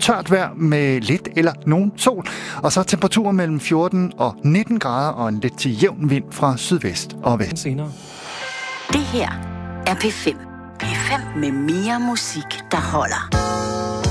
tørt vejr med lidt eller nogen sol. Og så temperaturer mellem 14 og 19 grader og en lidt til jævn vind fra sydvest og vest. Senere. Det her er P5. P5 med mere musik, der holder.